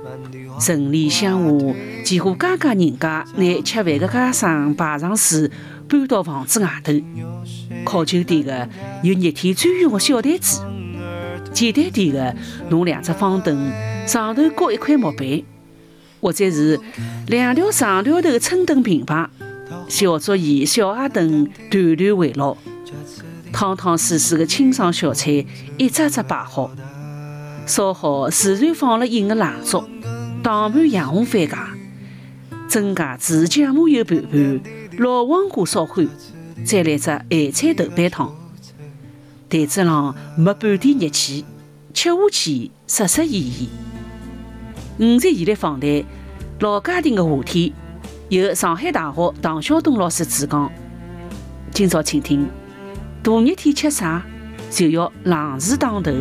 城里乡下，几户家家人家拿吃饭的家常排上水，搬到房子外头。考究点的有热天专用的小台子，简单点的弄2只方凳，上头搁一块木板，或者是2条长条头的春灯平排，小桌椅、小矮凳团团围绕，汤汤水水的清爽小菜一只只摆好，烧好自然放了引的蜡烛，打盘洋红番茄，蒸茄子、酱麻油拌拌，老黄瓜烧欢，再来只咸菜豆瓣汤。台子上没半点热气，吃下去实实意意。5在现在访谈老家庭的话题，由上海大学唐晓东老师主讲。今朝请听：大热天吃啥，就要冷水打头。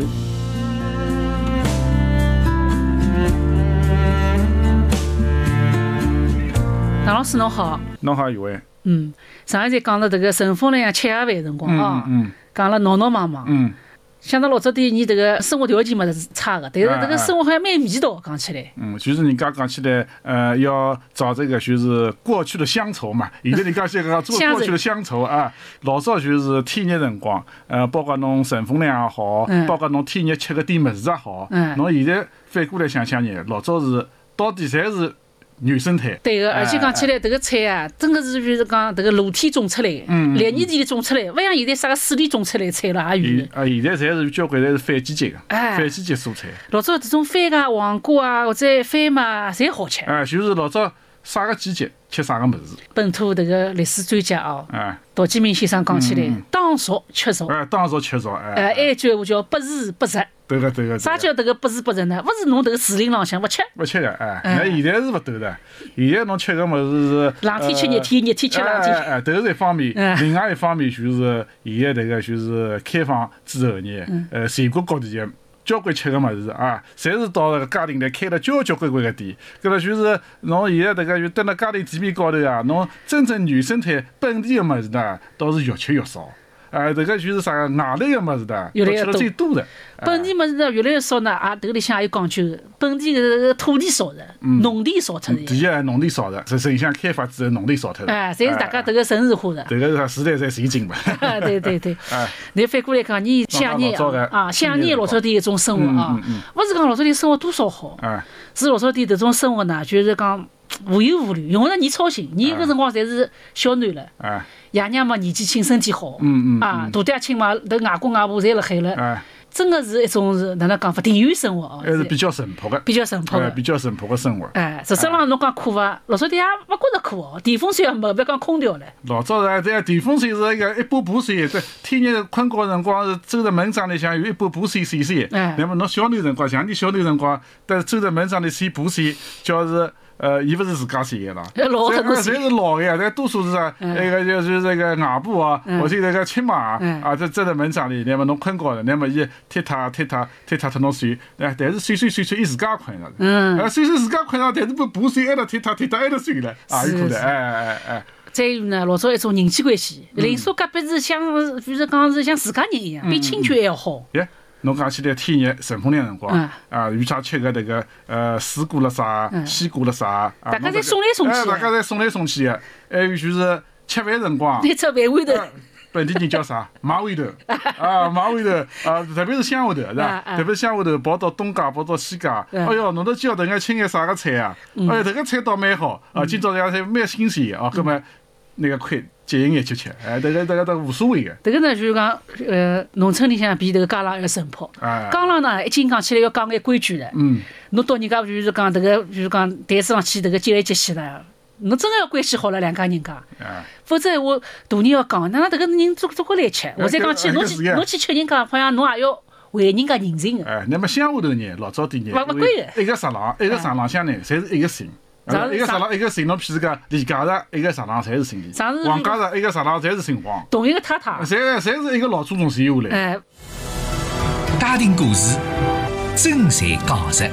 唐老师侬好。 侬好，一位。 上一集讲了这个陈风良吃夜饭辰光啊，讲了闹闹忙忙。想到老早点，你这个生活条件嘛是差的，但是这个生活好像蛮味道，讲起来。 就是人家讲起来，要找这个就是过去的乡愁嘛。现在人家现在做过去的乡愁啊，老早就是天热辰光，包括侬陈风良也好，包括侬天热吃个点物事也好，侬现在反过来想想呢，老早是到底侪是原生态。 对个，而且讲起来，这个菜啊，真的是就是讲这个露天种出来的，烈日地里种出来，不像现在啥个水里种出来的菜了也有。 现在侪是交关侪是反季节的，反季节蔬菜。 老早这种番茄、黄瓜啊，或者番嘛，侪好吃。 就是老早啥个季节吃啥个物事。 本土这个历史专家哦，陶基明先生讲起来，当熟吃熟。 当熟吃熟。 还有一句话叫不时不食。 对个。 啥叫这个不时不食呢？不是侬这个树林浪向不吃的，那现在是不对的。现在侬吃个物事是冷天吃热天，热天吃冷天。 这是一方面。另外一方面就是现在这个就是开放之后呢，全国各地的交关吃个物事啊，侪是到那个家庭里开了交关个店。搿么就是侬现在这个就蹲辣家庭店面高头啊，侬真正原生态本地的物事呢，倒是越吃越少。这个就是啥个外来的物事的， 越来越吃了最多的。 本地物事呢越来越少呢，这个里向也有讲究，本地的土地少的，农地少脱的。 第一，农地少的，是城乡开发之后农地少脱的。 侪是大家这个城市化的。 这个是时代在前进嘛。 对。你反过来讲，你想念想念老早的一种生活啊，不是讲老早的生活多少好，是老早的这种生活呢，就是讲无忧无虑，用不着你操心。你有个辰光侪是小囡了，爷娘嘛年纪轻，身体好，大爹亲嘛，这外公外婆侪辣海了，真的是一种是哪能讲法，田园生活哦， 还是比较淳朴的，比较淳朴的生活。 实质上侬讲苦伐？老早的也勿觉着苦哦，电风扇也没，别讲空调了。 老早这电风扇是一个一把把扇，在天热困觉辰光是走在门上里向有一把把扇扇扇。那么侬小囡辰光，像你小囡辰光，但走在门上里扇把扇，叫是。伊勿是自家扇个啦，侪是老个呀，但多数是啥？那个就是这个外婆啊，或者那个亲妈啊，这在门上里，那么侬困觉了，那么伊踢他脱侬睡，但是睡，伊自家困了。睡自家困了，但是把扇挨了踢他挨了睡了，有可能。 再有呢，老早一种人际关系，邻舍隔壁是像，就是讲是像自家人一样，比亲戚还要好。 侬讲起来天热陈风凉辰光，有啥吃个那个水果了啥，西瓜了啥， 大家侪送来送去的。还有就是吃饭辰光， 你吃饭位头， 本地人叫啥？马尾头马尾头特别是乡下头是吧？特别是乡下头跑到东家，跑到西家，哎哟，侬都叫等下吃眼啥个菜啊？哎哟，这个菜倒蛮好今朝这样菜蛮新鲜的搿么那个快节约眼吃，这个无所谓的。 这个呢就是讲，农村里向比这个江浪要淳朴。江浪呢，一经讲起来要讲眼规矩的。侬到人家就是讲这个，就是讲台子上去这个接来接去了，侬真的要关系好了两家人家。否则我大人要讲，那这个人做过来吃，我再讲起侬去吃人家，好像侬也要还人家人情的。 那么乡下头呢，老早点呢， 勿贵的。 一个食堂浪向呢，侪是一个姓。一个食堂一个姓，侬譬如讲李家石一个食堂侪是姓李，王家石一个食堂侪是姓王， 同一个太太， 侪是一个老祖宗传下来。 家庭故事，真侪讲实。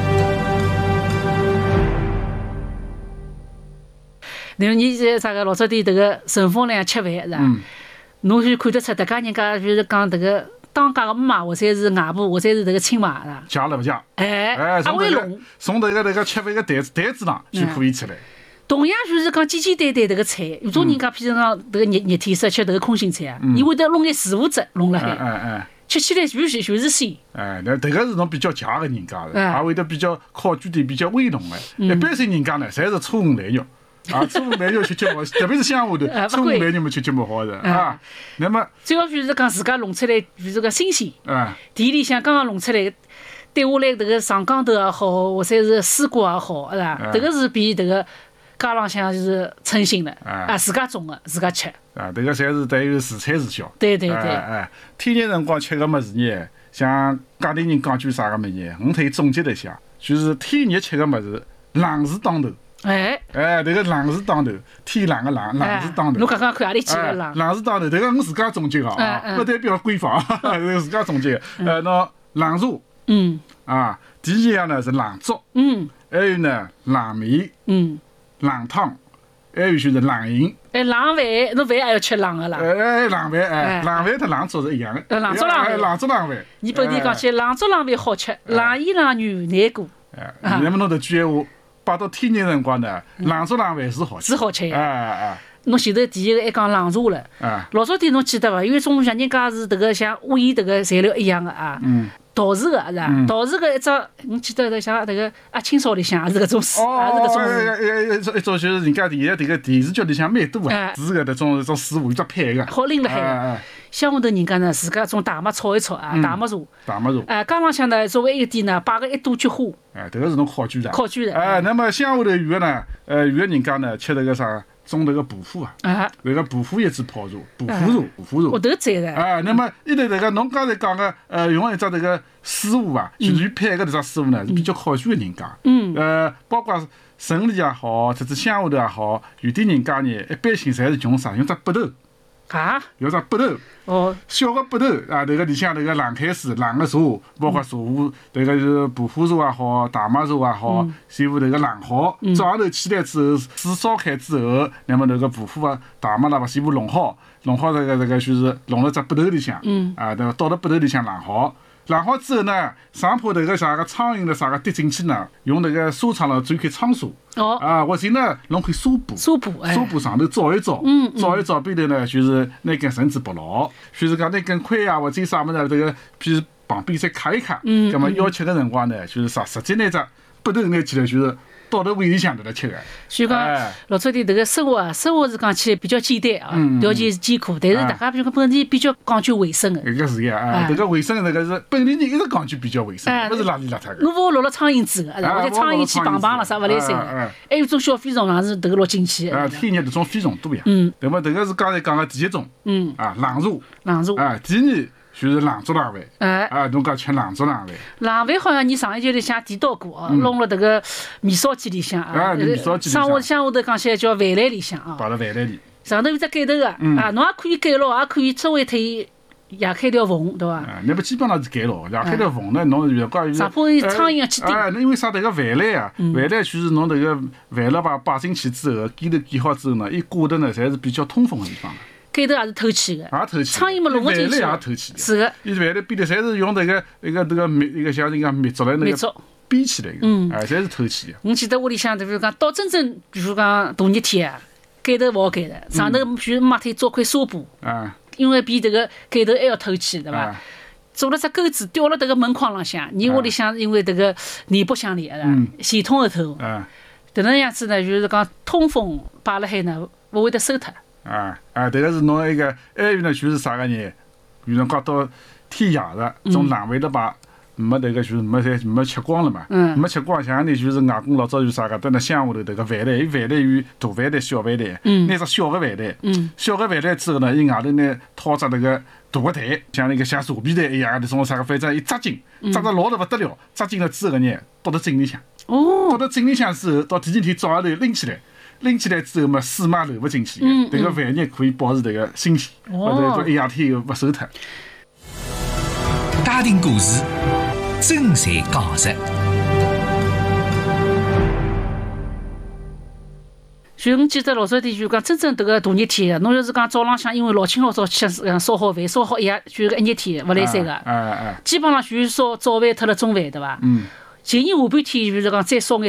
你在啥个老早的这个陈风凉吃饭是吧？侬就看得出，大家人家就是讲这个。 当家个妈，或者是外婆，或者是这个亲妈啦， 夹了不夹？ 还会弄， 从这个吃饭个台子上就可以吃了。 同样就是讲简简单单这个菜，有种人家譬如讲这个热天适吃这个空心菜啊，伊会得弄眼豆腐汁弄了海，吃起来就是鲜。 那这个是侬比较夹个人家的，还会得比较考据点比较味浓的。一般性人家呢，侪是初五来肉。初五来肉吃节目，特别是乡下头，初五来肉嘛吃节目好的啊。那么主要就是讲自家弄出来，就是个新鲜。田里向刚刚弄出来，对下来这个上缸头也好，或者是丝瓜也好，是吧？这个是比这个家浪向就是称心的自家种的，自家吃。 这个侪是带有自产自销。 对。 天热辰光吃个物事呢，像家里人讲句啥个物事，我可以总结一下，就是天热吃个物事，冷是当头。这个冷是当头，天冷个冷是当头。 侬刚刚看何里去个冷？ 冷是当头，这个我自家总结个不代表官方，自家总结。那冷茶，第二样呢是冷粥，还有呢冷面，冷汤，还有就是冷饮。 冷饭，侬饭还要吃冷个啦？ 冷饭和冷粥是一样的。 冷粥冷饭。你本地讲起冷粥冷饭好吃，冷饮冷肉难过。 那么侬这句闲话。摆到天热辰光呢，冷粥冷饭是好吃， 是好吃呀。侬前头第一个还讲冷茶了，老早点侬记得伐？因为中像人家是这个像屋里这个材料一样的陶瓷的是吧？陶瓷个一只，我记得像这个清朝里向也是搿种水，也是搿种。 一种就是人家现在这个电视剧里向蛮多啊，是搿种师傅一只配个， 好拎了海。乡下头人家呢，自家种大麦炒一炒大麦茶。江浪向呢，作为一个点呢，摆个一朵菊花。 这个是侬考据的。那么乡下头有个呢，有个人家呢吃这个啥？种这个补肤这个补肤一支泡茶，补肤茶。 我都在的。 那么一头这个侬刚才讲个，用一只这个师傅就是配个这只师傅呢，是比较考据的人家。包括城里也好，或者乡下头也好，有的人家呢，一般性侪是用啥？用只笔头。用只笔头。小个笔头这个里向这个冷开水、冷个茶，包括茶壶，这个是补肤茶也好，大麦茶也好，全部这个冷好。早上头起来之后，水烧开之后，那么那个补肤大麦啦，全部弄好这个就是弄了只笔头里向。倒到笔头里向冷好。冷好之后呢，上铺这个啥个苍蝇的啥个滴进去呢，用那个沙场了转开苍沙。或者呢，弄块纱布上头照一照，边头呢就是拿根绳子绑牢，就是讲那根盔或者啥么子这个，譬如旁边再卡一卡。那么要吃的辰光呢，就是啥直接那只笔头拿起来就是倒到胃里向头来吃个。 所以讲，老早的这个生活是讲起来比较简单条件是艰苦，但是大家比如讲本地比较讲究卫生的。 搿个是呀，这个卫生这个是本地人一直讲究比较卫生，不是邋里邋遢的。 侬勿落了苍蝇子个，或者苍蝇去碰了啥勿来三个。还有种小飞虫也是头落进去的。 天热这种飞虫多呀。那么这个是刚才讲的第一种。冷茶。第二。就是冷粥冷饭，侬讲吃冷粥冷饭。 冷饭好像你上一节里向提到过弄了这个面烧鸡里向乡下头讲起来叫饭篮里向摆辣饭篮里。 上头有只盖头个侬也可以盖牢，也可以稍微推压开条缝，对伐？ 那么基本上是盖牢，压开条缝呢，侬如果上铺有苍蝇去叮。 因为啥？这个饭篮饭篮就是侬这个饭了摆进去之后，盖头盖好之后呢，伊挂的呢侪是比较通风的地方。 盖头也是透气的，苍蝇嘛弄不进去。 饭篮也透气的， 是的。 伊饭篮边头侪是用这个一个像人家密竹来那个编起来的，侪是透气的。 我记得屋里向，比如讲到真正，比如讲大热天盖头勿好盖的，上头比如抹腿做块纱布，因为比这个盖头还要透气，对伐？做了只钩子吊了这个门框浪向，你屋里向因为这个内部相连的，系统后头，这能样子呢，就是讲通风摆辣海呢，勿会得馊脱。 这个是侬一个，还有呢就是啥个呢？有辰光到天热了，种冷饭了吧，没这个就是没吃光了嘛，没吃光，像呢就是外公老早有啥个，在那乡下头这个饭篮，有饭篮有大饭篮、小饭篮，拿只小个饭篮，小个饭篮之后呢，伊外头呢套只那个大个台，像那个像茶杯台一样的，种啥个，反正一扎紧，扎得牢得不得了，扎紧了之后呢，倒到井里向，倒到井里向之后，到第二天早上头拎起来之后嘛，水嘛流不进去的，这个饭呢可以保持这个新鲜，或者说一夜天又不馊脱。 家庭故事，真侪价值。 所以我记得老早点就讲，真正迭个大热天，侬要是讲早浪向，因为老清老早吃烧好饭，烧好一夜就一热天勿来三个，基本上就是烧早饭脱了中饭，对伐？前日下半天就是讲再烧眼